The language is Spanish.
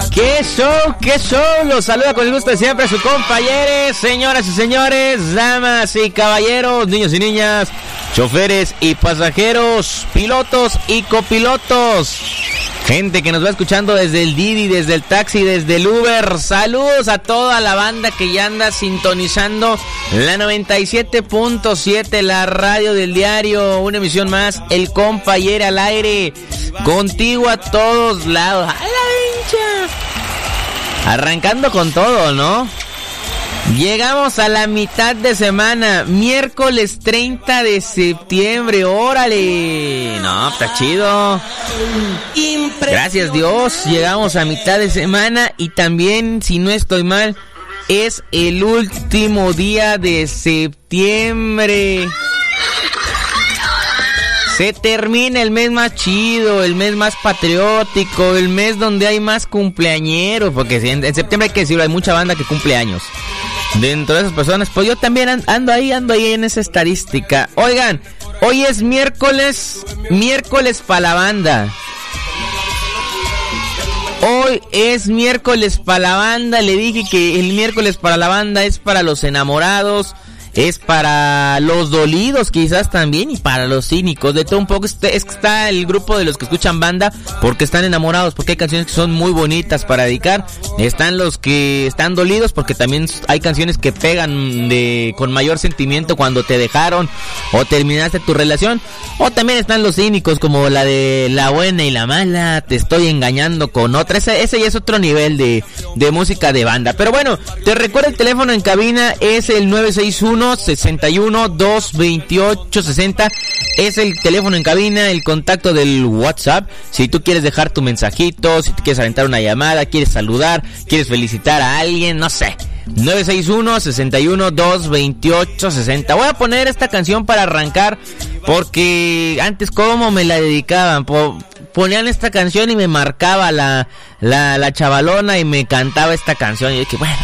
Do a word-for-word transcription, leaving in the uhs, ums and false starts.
¡Qué show, qué show! Los saluda con el gusto de siempre su compañero, señoras y señores, damas y caballeros, niños y niñas, choferes y pasajeros, pilotos y copilotos, gente que nos va escuchando desde el Didi, desde el taxi, desde el Uber. Saludos a toda la banda que ya anda sintonizando la noventa y siete punto siete, la radio del diario. Una emisión más, el compañero al aire, contigo a todos lados. ¡A la hincha! Arrancando con todo, ¿no? Llegamos a la mitad de semana, miércoles treinta de septiembre, órale. No, está chido. Gracias Dios, llegamos a mitad de semana y también, si no estoy mal, es el último día de septiembre. Se termina el mes más chido, el mes más patriótico, el mes donde hay más cumpleañeros, porque en, en septiembre hay que decirlo, hay mucha banda que cumple años. Dentro de esas personas, pues yo también ando ahí, ando ahí en esa estadística. Oigan, hoy es miércoles, miércoles para la banda. Hoy es miércoles para la banda, le dije que el miércoles para la banda es para los enamorados, es para los dolidos quizás también y para los cínicos, de todo un poco. Este, es que está el grupo de los que escuchan banda porque están enamorados, porque hay canciones que son muy bonitas para dedicar. Están los que están dolidos porque también hay canciones que pegan de con mayor sentimiento cuando te dejaron o terminaste tu relación. O también están los cínicos como la de La Buena y la Mala, Te Estoy Engañando con Otra. Ese, ese ya es otro nivel de, de música de banda. Pero bueno, te recuerdo el teléfono en cabina es el nueve seis uno, sesenta y uno, dos veintiocho, sesenta. Es el teléfono en cabina, el contacto del WhatsApp. Si tú quieres dejar tu mensajito, si te quieres aventar una llamada, quieres saludar, quieres felicitar a alguien, no sé. nueve seis uno, sesenta y uno, dos veintiocho, sesenta. Voy a poner esta canción para arrancar porque antes cómo me la dedicaban. Po- ponían esta canción y me marcaba la, la, la chavalona y me cantaba esta canción. Y yo dije, bueno,